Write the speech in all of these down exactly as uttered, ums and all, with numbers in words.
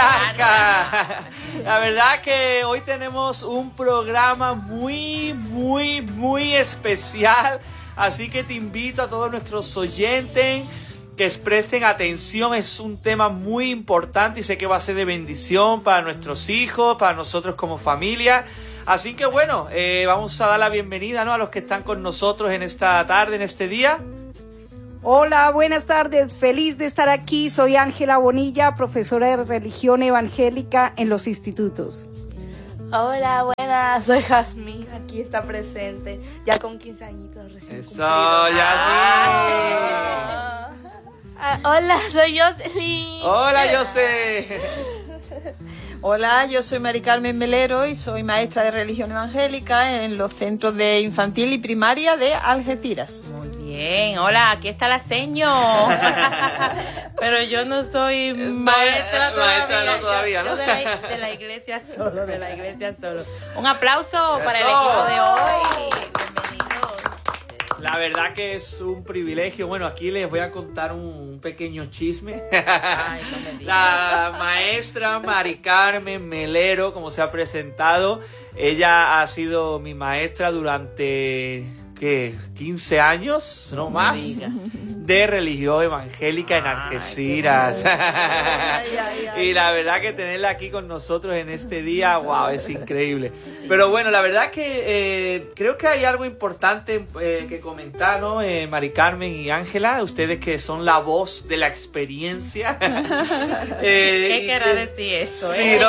Patriarca. La verdad que hoy tenemos un programa muy, muy, muy especial. Así que te invito a todos nuestros oyentes que presten atención. Es un tema muy importante y sé que va a ser de bendición para nuestros hijos, para nosotros como familia. Así que bueno, eh, vamos a dar la bienvenida, ¿no?, a los que están con nosotros en esta tarde, en este día. Hola, buenas tardes. Feliz de estar aquí. Soy Ángela Bonilla, profesora de religión evangélica en los institutos. Hola, buenas. Soy Jazmín. Aquí está presente. Ya con quince añitos recién Eso, cumplidos. Yasmín. Ah, hola, soy Jocelyn. Hola, José. Hola, yo soy Mari Carmen Melero y soy maestra de religión evangélica en los centros de infantil y primaria de Algeciras. Muy bien, hola, aquí está la seño. Pero yo no soy maestra todavía. Maestra no todavía, ¿no? Yo de la, de la iglesia solo, de la iglesia solo. Un aplauso para el equipo de hoy. Bienvenidos. La verdad que es un privilegio. Bueno, aquí les voy a contar un pequeño chisme. Ay, no me digas. La maestra Mari Carmen Melero, como se ha presentado, ella ha sido mi maestra durante, ¿qué?, quince años, no más, de religión evangélica en Algeciras. Ay, ay, ay. Y la verdad que tenerla aquí con nosotros en este día, wow, es increíble. Pero bueno, la verdad que eh, creo que hay algo importante eh, que comentar, ¿no? Eh, Mari Carmen y Ángela, ustedes que son la voz de la experiencia. eh, ¿Qué querrá decir esto? Sí, eh? ¿no?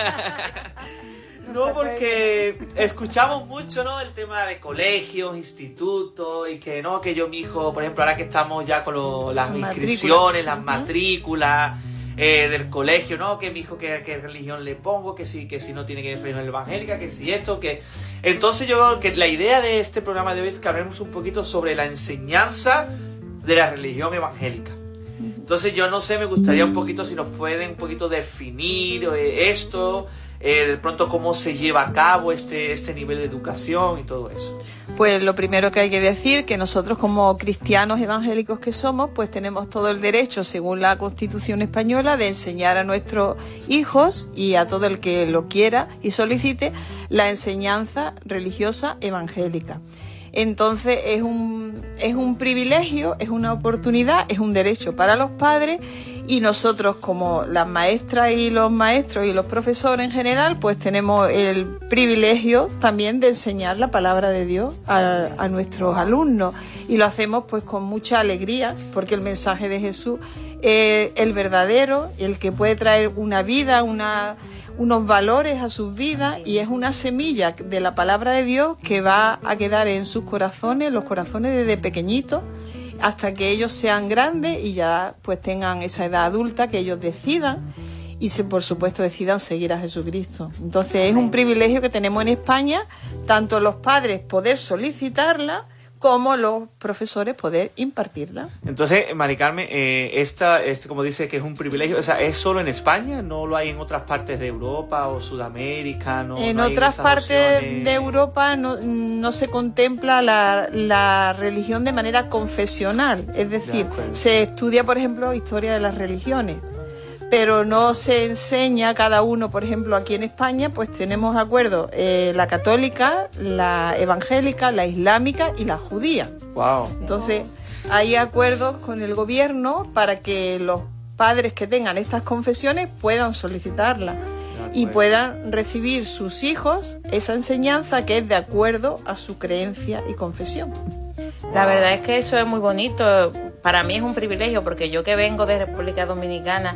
No, porque escuchamos mucho, ¿no?, el tema de colegios, institutos, y que no, que yo, mi hijo, por ejemplo, ahora que estamos ya con lo, las Matrícula. inscripciones, las matrículas eh, del colegio, ¿no?, que mi hijo, qué, qué religión le pongo, que si, que si no tiene que ver religión evangélica, que si esto, que... Entonces yo creo que la idea de este programa de hoy es que hablemos un poquito sobre la enseñanza de la religión evangélica. Entonces yo no sé, me gustaría un poquito si nos pueden un poquito definir eh, esto... Eh, de pronto cómo se lleva a cabo este, este nivel de educación y todo eso. Pues lo primero que hay que decir que nosotros como cristianos evangélicos que somos, pues tenemos todo el derecho, según la Constitución española, de enseñar a nuestros hijos y a todo el que lo quiera y solicite la enseñanza religiosa evangélica. Entonces es un, es un privilegio, es una oportunidad, es un derecho para los padres, y nosotros como las maestras y los maestros y los profesores en general, pues tenemos el privilegio también de enseñar la palabra de Dios a, a nuestros alumnos, y lo hacemos pues con mucha alegría, porque el mensaje de Jesús es el verdadero, el que puede traer una vida, una... unos valores a sus vidas, y es una semilla de la palabra de Dios que va a quedar en sus corazones, los corazones desde pequeñitos, hasta que ellos sean grandes y ya pues tengan esa edad adulta, que ellos decidan y se, por supuesto decidan seguir a Jesucristo. Entonces es un privilegio que tenemos en España, tanto los padres poder solicitarla como los profesores poder impartirla. Entonces, Mari Carmen, eh, esta, este, como dice que es un privilegio, o sea, ¿es solo en España? ¿No lo hay en otras partes de Europa o Sudamérica? ¿No, en no hay otras esas partes opciones? de Europa no, no se contempla la, la religión de manera confesional, es decir, acuerdo. se estudia, por ejemplo, historia de las religiones, pero no se enseña cada uno. Por ejemplo, aquí en España pues tenemos de acuerdo eh, la católica, la evangélica, la islámica y la judía. Wow. Entonces hay acuerdos con el gobierno para que los padres que tengan estas confesiones puedan solicitarla y puedan recibir sus hijos esa enseñanza que es de acuerdo a su creencia y confesión. La verdad es que eso es muy bonito. Para mí es un privilegio, porque yo que vengo de República Dominicana,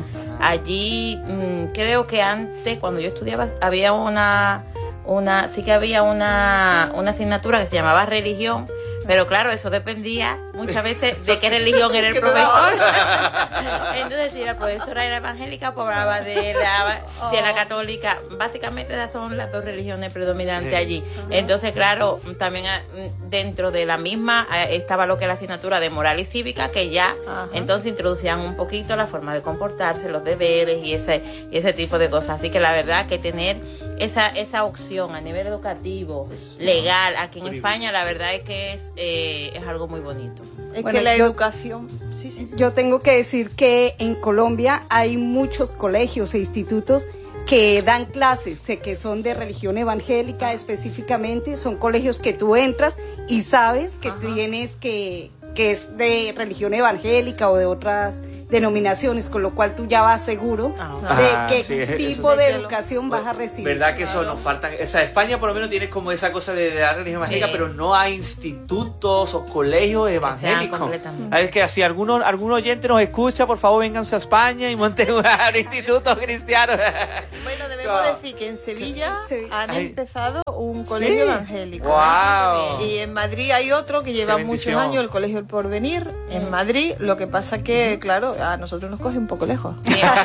allí mmm, creo que antes, cuando yo estudiaba, había una, una sí que había una, una asignatura que se llamaba religión, pero claro, eso dependía muchas veces de qué religión era el profesor. Entonces, si la profesora era evangélica, pues hablaba de la, de la católica. Básicamente esas son las dos religiones predominantes allí. Entonces, claro, también dentro de la misma estaba lo que es la asignatura de moral y cívica, que ya Ajá. entonces introducían un poquito la forma de comportarse, los deberes y ese, y ese tipo de cosas. Así que la verdad que tener esa, esa opción a nivel educativo, legal, aquí en España, la verdad es que es, eh, es algo muy bonito. Es Bueno, que la yo- educación... Sí, sí. Yo tengo que decir que en Colombia hay muchos colegios e institutos que dan clases, sé que son de religión evangélica específicamente, son colegios que tú entras y sabes que Ajá. tienes que, que es de religión evangélica o de otras denominaciones, con lo cual tú ya vas seguro Ah, de ah, qué sí, eso- tipo De de que lo- educación vas a recibir. ¿Verdad que eso nos falta? O sea, España por lo menos tiene como esa cosa de, de la religión evangélica, Sí. pero no hay institutos o colegios evangélicos. completamente. Ah, Es que si alguno, algún oyente nos escucha, por favor vénganse a España y monten un instituto cristiano. Bueno, debemos Claro. decir que en Sevilla Sí. han Ay. empezado un colegio Sí. evangélico. Wow. Y en Madrid hay otro que lleva Qué muchos bendición. años, el Colegio El Porvenir, en Madrid. Lo que pasa que, claro, a nosotros nos coge un poco lejos.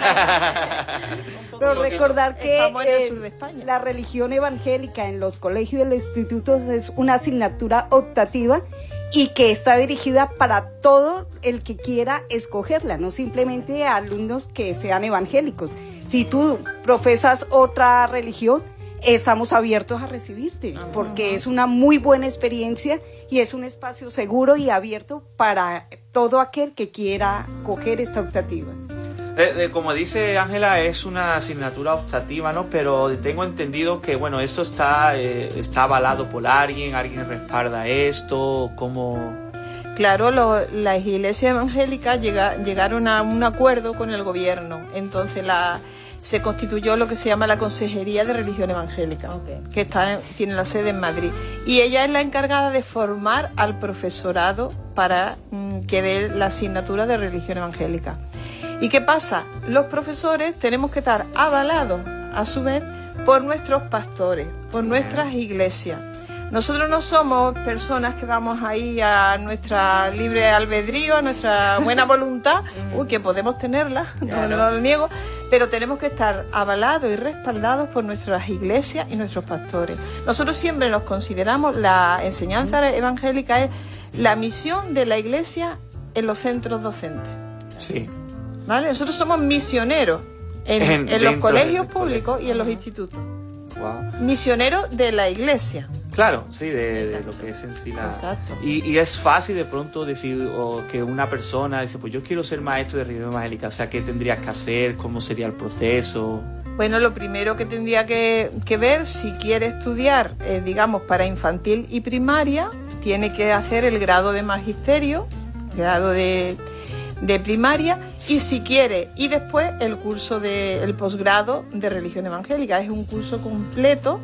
Pero recordar que Estamos en el eh, sur de España. la religión evangélica en los colegios y los institutos es una asignatura optativa y que está dirigida para todo el que quiera escogerla, no simplemente a alumnos que sean evangélicos. Si tú profesas otra religión, estamos abiertos a recibirte, porque es una muy buena experiencia y es un espacio seguro y abierto para todo aquel que quiera coger esta optativa. Eh, eh, como dice Ángela, es una asignatura optativa, ¿no? Pero tengo entendido que, bueno, esto está, eh, está avalado por alguien, alguien respalda esto, ¿cómo...? Claro, lo- las iglesias evangélicas llega- llegaron a un acuerdo con el gobierno. Entonces la, se constituyó lo que se llama la Consejería de Religión Evangélica, Ok. que está en- tiene la sede en Madrid. Y ella es la encargada de formar al profesorado para mm, que dé la asignatura de religión evangélica. ¿Y qué pasa? Los profesores tenemos que estar avalados, a su vez, por nuestros pastores, por nuestras iglesias. Nosotros no somos personas que vamos ahí a nuestra libre albedrío, a nuestra buena voluntad, uy, que podemos tenerla, no, Claro. no lo niego, pero tenemos que estar avalados y respaldados por nuestras iglesias y nuestros pastores. Nosotros siempre nos consideramos, la enseñanza evangélica es la misión de la iglesia en los centros docentes. Sí. ¿Vale? Nosotros somos misioneros en, En- en los dentro colegios del públicos colegio. y en los institutos. Wow. Misioneros de la iglesia. Claro, sí, de, de lo que es en sí la... Exacto. Y, y es fácil de pronto decir o que una persona dice, pues yo quiero ser maestro de religión evangélica, o sea, ¿qué tendrías que hacer? ¿Cómo sería el proceso? Bueno, lo primero que tendría que, que ver, si quiere estudiar, eh, digamos, para infantil y primaria, tiene que hacer el grado de magisterio, grado de, de primaria, y si quiere, y después el curso de, el posgrado de religión evangélica. Es un curso completo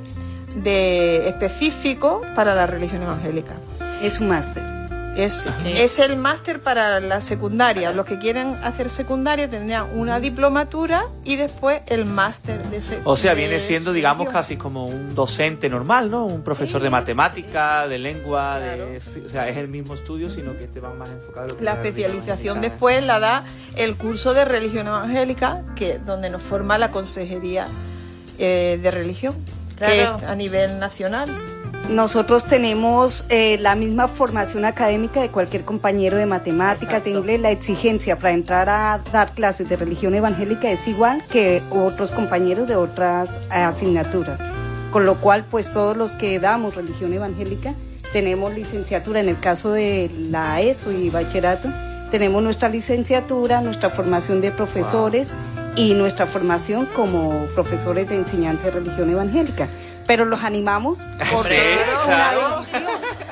de específico para la religión evangélica. Es un máster. Es, Sí. es el máster para la secundaria. Los que quieren hacer secundaria tendrían una diplomatura y después el máster de secundaria. O sea, viene siendo, digamos, casi como un docente normal, ¿no? Un profesor de matemática, de lengua, de, o sea, es el mismo estudio, sino que este va más enfocado en lo que La es religión especialización evangélica. después la da el curso de religión evangélica, que donde nos forma la consejería eh, de religión, Claro. que es a nivel nacional. Nosotros tenemos eh, la misma formación académica de cualquier compañero de matemáticas, de Exacto. inglés. La exigencia para entrar a dar clases de religión evangélica es igual que otros compañeros de otras eh, asignaturas. Con lo cual, pues todos los que damos religión evangélica tenemos licenciatura. En el caso de la ESO y bachillerato, tenemos nuestra licenciatura, nuestra formación de profesores y nuestra formación como profesores de enseñanza de religión evangélica. Pero los animamos porque Sí, es una claro. bendición.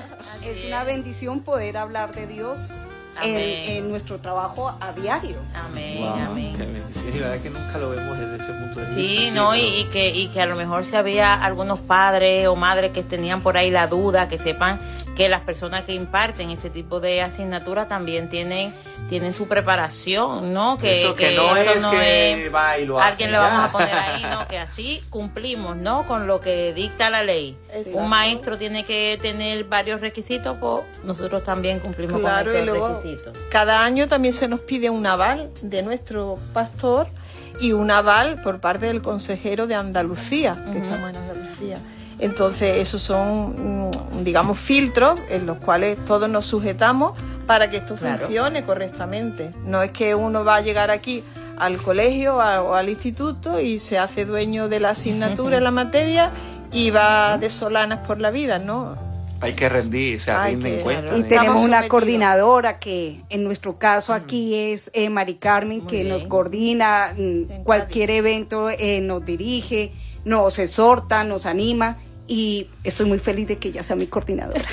Es una bendición poder hablar de Dios en, Amén. en nuestro trabajo a diario. Amén, Wow, amén. qué bendición. Y la verdad es que nunca lo vemos desde ese punto de vista. Sí, no, y, pero- y que, y que a lo mejor si había algunos padres o madres que tenían por ahí la duda, que sepan que las personas que imparten este tipo de asignaturas también tienen tienen su preparación, ¿no? Que, Eso que no es que va y lo hace alguien le ya. vamos a poner ahí, ¿no? Que así cumplimos, ¿no? Con lo que dicta la ley. Exacto. Un maestro tiene que tener varios requisitos, pues nosotros también cumplimos Claro, con y esos luego requisitos. cada año también se nos pide un aval de nuestro pastor y un aval por parte del consejero de Andalucía, que Ujú. estamos en Andalucía. Entonces, esos son, mm, digamos, filtros en los cuales todos nos sujetamos para que esto Claro. funcione correctamente. No es que uno va a llegar aquí al colegio a- o al instituto y se hace dueño de la asignatura en la materia y va de solanas por la vida, ¿no? Hay que rendir, se Hay rinden que- cuenta. Y ¿eh? tenemos una sometidos. coordinadora que en nuestro caso aquí es eh, Mari Carmen, Muy que bien. nos coordina mm, En cualquier evento, eh, nos dirige, nos exhorta, nos anima y estoy muy feliz de que ella sea mi coordinadora.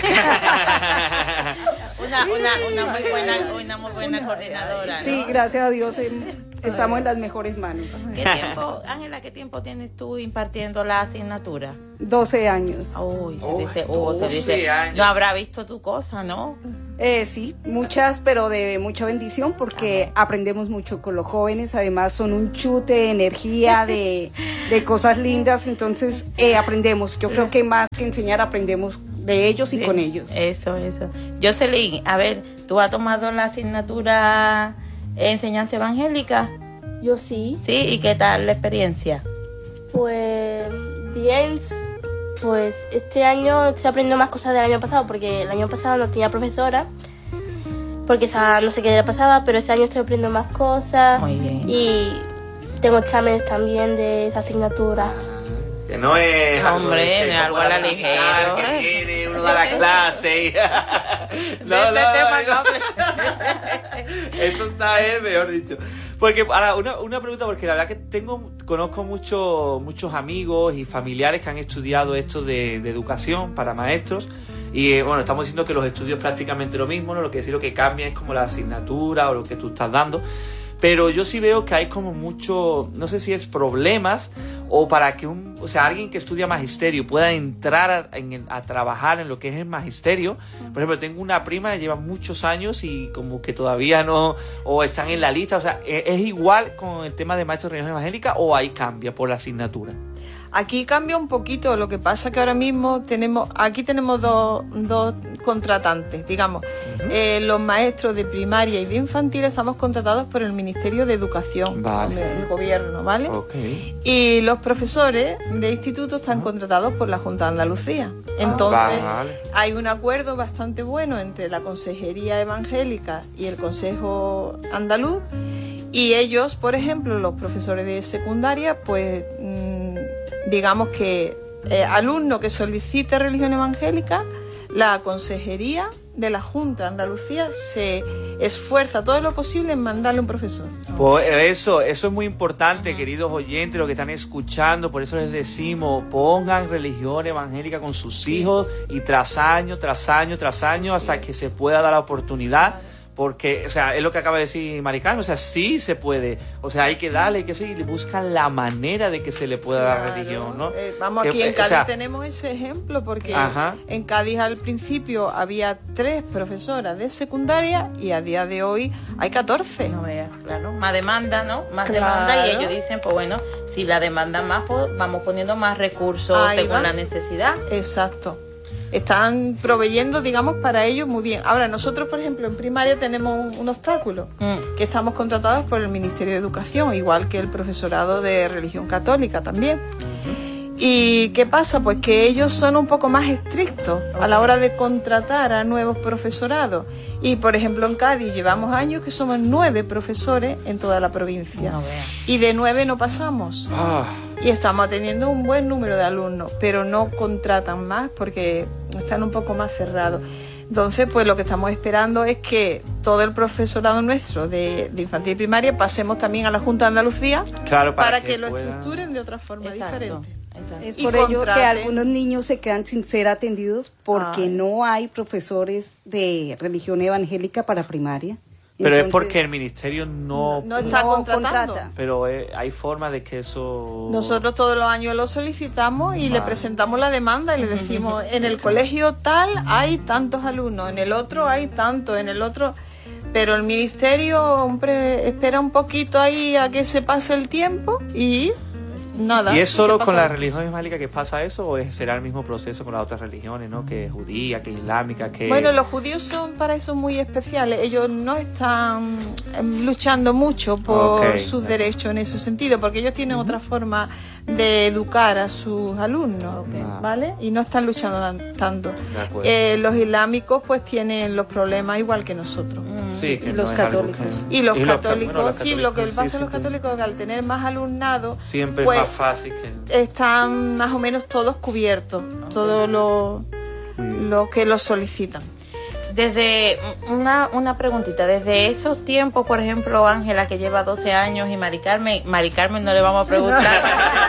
Una, una, una muy buena, una muy buena coordinadora, ¿no? Sí, gracias a Dios em, estamos en las mejores manos. ¿Qué tiempo, Ángela, qué tiempo tienes tú impartiendo la asignatura? doce años. Uy, se Oh, dice, oh, se doce dice, años. no habrá visto tu cosa, ¿no? Eh, sí, muchas, pero de mucha bendición porque aprendemos mucho con los jóvenes, además son un chute de energía, de, de cosas lindas, entonces eh, aprendemos. Yo creo que más que enseñar aprendemos de ellos y Sí, con ellos. Eso, eso. Jocelyn, a ver, ¿tú has tomado la asignatura enseñanza evangélica? Yo sí. Sí, ¿y qué tal la experiencia? Pues bien, pues este año estoy aprendiendo más cosas del año pasado porque el año pasado no tenía profesora, porque esa no sé qué le pasaba, pero este año estoy aprendiendo más cosas. Muy bien. Y tengo exámenes también de esa asignatura. Que no es algo Hombre, de- no es algo a la como ligera. que viene, uno da la clase y... no, De ese tema no no. hables. Eso está, eh, mejor dicho. Porque, ahora, una, una pregunta, porque la verdad que tengo, conozco mucho, muchos amigos y familiares que han estudiado esto de, de educación para maestros. Y eh, bueno, estamos diciendo que los estudios es prácticamente lo mismo, ¿no? Lo que sí lo que cambia es como la asignatura o lo que tú estás dando. Pero yo sí veo que hay como mucho, no sé si es problemas o para que un, o sea, alguien que estudia magisterio pueda entrar a, en- a trabajar en lo que es el magisterio. Por ejemplo, tengo una prima que lleva muchos años y como que todavía no, o están en la lista. O sea, ¿es, es igual con el tema de maestro de religión evangélica o ahí cambia por la asignatura? Aquí cambia un poquito, lo que pasa que ahora mismo tenemos, aquí tenemos dos, dos contratantes, digamos, eh, los maestros de primaria y de infantil estamos contratados por el Ministerio de Educación, Vale. con el gobierno, ¿vale? Ok. Y los profesores de instituto están contratados por la Junta de Andalucía. Entonces, Vale. hay un acuerdo bastante bueno entre la Consejería Evangélica y el Consejo Andaluz. Y ellos, por ejemplo, los profesores de secundaria, pues mmm, digamos que eh, alumno que solicite religión evangélica, la Consejería de la Junta de Andalucía se esfuerza todo lo posible en mandarle un profesor. Pues eso, eso es muy importante, queridos oyentes, los que están escuchando, por eso les decimos, pongan religión evangélica con sus hijos y tras año, tras año, tras año, hasta que se pueda dar la oportunidad. Porque, o sea, es lo que acaba de decir Mari Carmen, o sea, sí se puede, o sea, hay que darle, hay que seguir, buscan la manera de que se le pueda dar Claro. religión, ¿no? Eh, vamos, Que, aquí en eh, o Cádiz sea, tenemos ese ejemplo porque Ajá. en Cádiz al principio había tres profesoras de secundaria y a día de hoy hay catorce. No veas, claro. Más demanda, ¿no? Más Claro. demanda y ellos dicen, pues bueno, si la demanda más, pues vamos poniendo más recursos Ahí según va. la necesidad. Exacto. Están proveyendo, digamos, para ellos muy bien. Ahora, nosotros, por ejemplo, en primaria tenemos un, un obstáculo, Mm. que estamos contratados por el Ministerio de Educación, igual que el profesorado de religión católica también. ¿Y qué pasa? Pues que ellos son un poco más estrictos a la hora de contratar a nuevos profesorados. Y, por ejemplo, en Cádiz llevamos años que somos nueve profesores en toda la provincia. No veas. Y de nueve no pasamos. ah, Y estamos teniendo un buen número de alumnos, pero no contratan más porque están un poco más cerrados. Entonces, pues lo que estamos esperando es que todo el profesorado nuestro de, de infantil y primaria pasemos también a la Junta de Andalucía claro, para, para, que, lo pueda- estructuren de otra forma Exacto, diferente. exacto. Es Y por ello que contraten. algunos niños se quedan sin ser atendidos porque Ay. no hay profesores de religión evangélica para primaria. Pero es Entonces, porque el ministerio no... No está no contratando. contrata. Pero eh, hay forma de que eso... Nosotros todos los años lo solicitamos y le Vale. presentamos la demanda y le decimos, en el colegio tal hay tantos alumnos, en el otro hay tantos, en el otro... Pero el ministerio, hombre, espera un poquito ahí a que se pase el tiempo y nada. ¿Y es se solo pasa con la el- religión evangélica que pasa eso o es- será el mismo proceso con las otras religiones, ¿no? Que es judía, que es islámica, que... Bueno, los judíos son para eso muy especiales. Ellos no están em, luchando mucho por Ok. sus derechos en ese sentido, porque ellos tienen otra forma de educar a sus alumnos, Ah. ¿vale? Y no están luchando tan- tanto. De acuerdo. Eh, los islámicos pues tienen los problemas igual que nosotros. Sí, que Y no los es algo católicos. que- Y los y los ca- católicos, bueno, los sí, lo que católicos, pasa sí, a los sí, católicos es que al tener más alumnado, Siempre pues, es más fácil que... están más o menos todos cubiertos, todos los lo que lo solicitan. Desde una, una preguntita, desde esos tiempos, por ejemplo, Ángela, que lleva doce años, y Mari Carmen, Mari Carmen no le vamos a preguntar.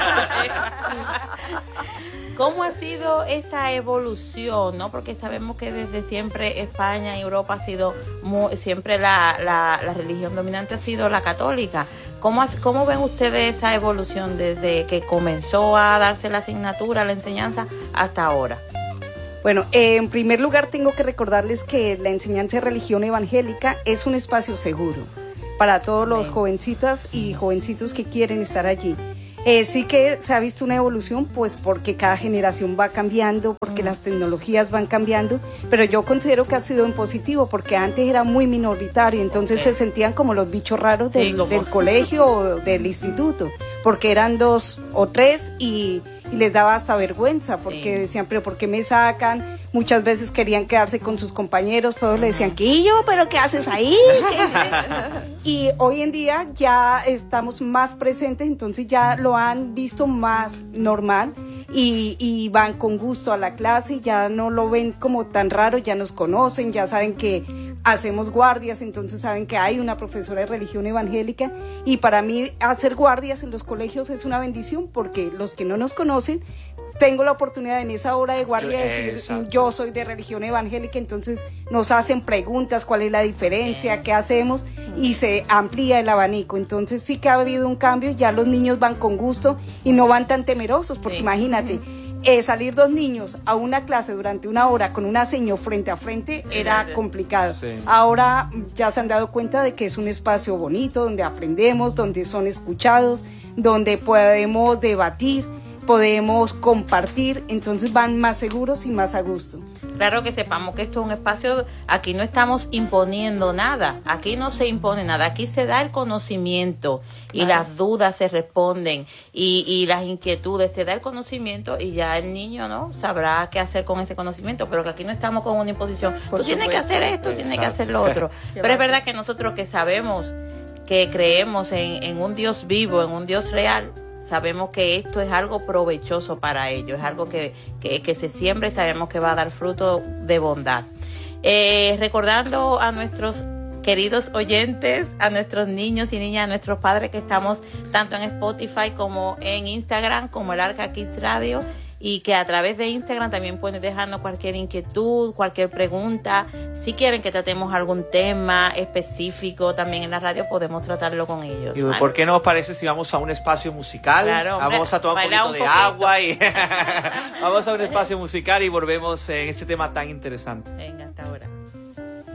¿Cómo ha sido esa evolución, no? Porque sabemos que desde siempre España y Europa ha sido muy, siempre la, la, la religión dominante ha sido la católica. ¿Cómo, ¿Cómo ven ustedes esa evolución desde que comenzó a darse la asignatura, la enseñanza, hasta ahora? Bueno, eh, en primer lugar tengo que recordarles que la enseñanza de religión evangélica es un espacio seguro para todos los sí. jovencitas y jovencitos que quieren estar allí. Eh, sí que se ha visto una evolución, pues porque cada generación va cambiando, porque mm. las tecnologías van cambiando, pero yo considero que ha sido en positivo, porque antes era muy minoritario, entonces okay. se sentían como los bichos raros del, sí, como... del colegio o del instituto, porque eran dos o tres y... y les daba hasta vergüenza porque sí. decían, pero ¿por qué me sacan? Muchas veces querían quedarse con sus compañeros, todos uh-huh. le decían, Quillo, ¿pero qué haces ahí? ¿Qué y hoy en día ya estamos más presentes, entonces ya lo han visto más normal y, y van con gusto a la clase, ya no lo ven como tan raro, ya nos conocen, ya saben que hacemos guardias, entonces saben que hay una profesora de religión evangélica y para mí hacer guardias en los colegios es una bendición porque los que no nos conocen, tengo la oportunidad en esa hora de guardia de decir Exacto. yo soy de religión evangélica, entonces nos hacen preguntas, cuál es la diferencia, Bien. qué hacemos y se amplía el abanico, entonces sí que ha habido un cambio, ya los niños van con gusto y no van tan temerosos porque sí. imagínate, Eh, salir dos niños a una clase durante una hora con una seño frente a frente era complicado. Sí. Ahora ya se han dado cuenta de que es un espacio bonito, donde aprendemos, donde son escuchados, donde podemos debatir, podemos compartir, entonces van más seguros y más a gusto. Claro que sepamos que esto es un espacio, aquí no estamos imponiendo nada, aquí no se impone nada, aquí se da el conocimiento y claro. las dudas se responden y, y las inquietudes, se da el conocimiento y ya el niño no sabrá qué hacer con ese conocimiento, pero que aquí no estamos con una imposición, Por tú supuesto. tienes que hacer esto, Exacto. tienes que hacer lo otro, pero es verdad que nosotros que sabemos, que creemos en, en un Dios vivo, en un Dios real, sabemos que esto es algo provechoso para ellos, es algo que, que, que se siembra y sabemos que va a dar fruto de bondad. Eh, recordando a nuestros queridos oyentes, a nuestros niños y niñas, a nuestros padres que estamos tanto en Spotify como en Instagram, como el Arca Kids Radio, y que a través de Instagram también pueden dejarnos cualquier inquietud, cualquier pregunta. Si quieren que tratemos algún tema específico también en la radio, podemos tratarlo con ellos. ¿Y por qué no os parece si vamos a un espacio musical? Claro, hombre, vamos a tomar un poquito un de poquito. agua y vamos a un espacio musical y volvemos en este tema tan interesante. Venga, hasta ahora.